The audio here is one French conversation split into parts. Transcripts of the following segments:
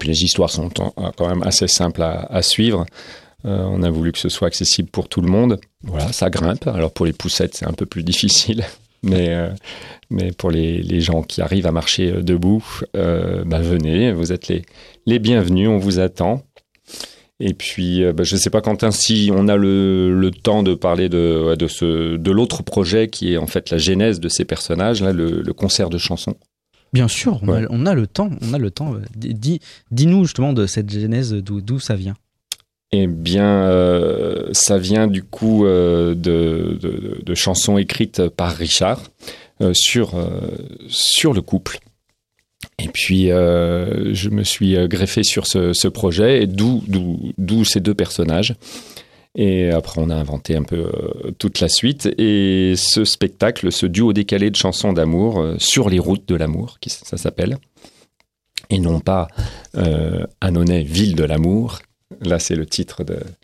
puis les histoires sont quand même assez simples à suivre. On a voulu que ce soit accessible pour tout le monde. Voilà, ça grimpe. Alors pour les poussettes, c'est un peu plus difficile. Mais pour les gens qui arrivent à marcher debout, venez, vous êtes les bienvenus, on vous attend. Et puis, je ne sais pas, Quentin, si on a le temps de parler de l'autre projet qui est en fait la genèse de ces personnages, là, le concert de chansons. Bien sûr, on a le temps. Dis-nous justement de cette genèse, d'où ça vient. Eh bien, ça vient du coup de chansons écrites par Richard sur le couple. Et puis, je me suis greffé sur ce projet, et d'où ces deux personnages. Et après, on a inventé un peu toute la suite. Et ce spectacle, ce duo décalé de chansons d'amour sur les routes de l'amour, ça s'appelle. Et non pas Annonay, ville de l'amour. Là, c'est le titre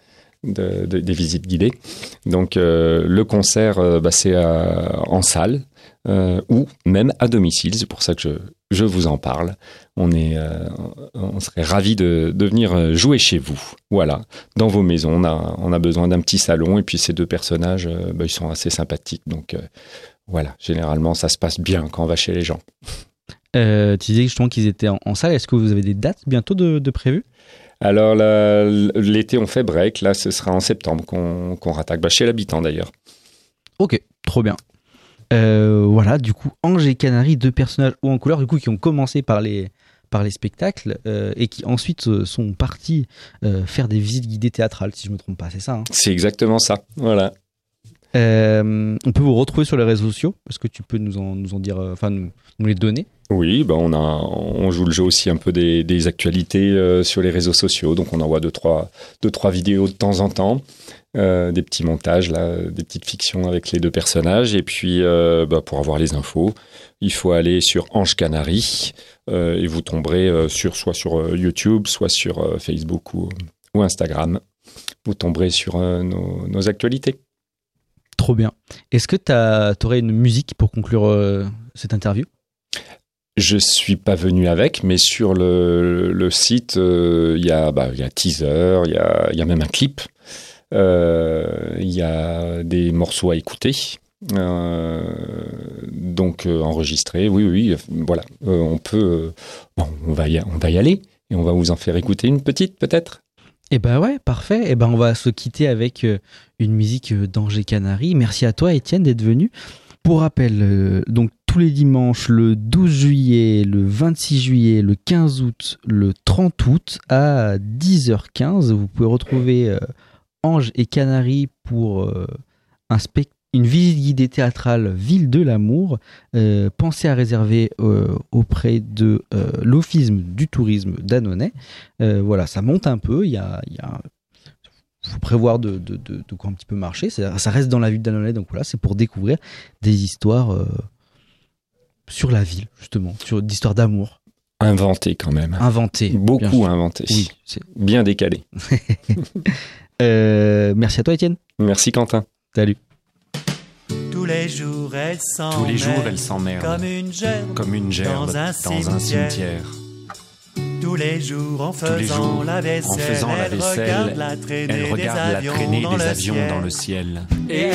des visites guidées. Donc, le concert, c'est en salle ou même à domicile. C'est pour ça que je vous en parle. On serait ravis de venir jouer chez vous. Voilà, dans vos maisons. On a besoin d'un petit salon. Et puis, ces deux personnages, ils sont assez sympathiques. Donc, voilà, généralement, ça se passe bien quand on va chez les gens. Tu disais justement qu'ils étaient en salle. Est-ce que vous avez des dates bientôt de prévues ? Alors, l'été, on fait break. Là, ce sera en septembre qu'on rattaque. Chez l'habitant, d'ailleurs. Ok, trop bien. Voilà, du coup, Ange et Canary, deux personnages hauts en couleur, du coup, qui ont commencé par les spectacles et qui ensuite sont partis faire des visites guidées théâtrales, si je ne me trompe pas, c'est ça, hein ? C'est exactement ça, voilà. On peut vous retrouver sur les réseaux sociaux. Est-ce que tu peux nous en dire, nous les donner ? Oui, on joue le jeu aussi un peu des actualités sur les réseaux sociaux. Donc on envoie deux, trois vidéos de temps en temps, des petits montages, là, des petites fictions avec les deux personnages. Et puis pour avoir les infos, il faut aller sur Ange Canary et vous tomberez soit sur YouTube, soit sur Facebook ou Instagram. Vous tomberez sur nos actualités. Trop bien. Est-ce que tu aurais une musique pour conclure cette interview ? Je suis pas venu avec, mais sur le site, il y a teaser, il y a même un clip, il y a des morceaux à écouter, donc enregistrés. Oui, voilà. On va y aller et on va vous en faire écouter une petite peut-être. Eh ben ouais, parfait. Eh ben on va se quitter avec une musique d'Ange et Canary. Merci à toi, Étienne, d'être venu. Pour rappel, donc tous les dimanches, le 12 juillet, le 26 juillet, le 15 août, le 30 août à 10h15, vous pouvez retrouver Ange et Canary pour une visite guidée théâtrale Ville de l'amour. Pensez à réserver auprès de l'Office du tourisme d'Annonay. Voilà, ça monte un peu, il faut prévoir de quoi un petit peu marcher. Ça reste dans la ville d'Annonay, donc voilà, c'est pour découvrir des histoires sur la ville, justement, d'histoires d'amour. Inventées quand même. Inventées. Beaucoup inventées. Oui, bien décalées. Merci à toi, Étienne. Merci, Quentin. Salut. Tous les jours, elle s'emmerde comme une gerbe dans un cimetière. Tous les jours, en faisant la vaisselle, elle regarde la traînée des avions dans le ciel.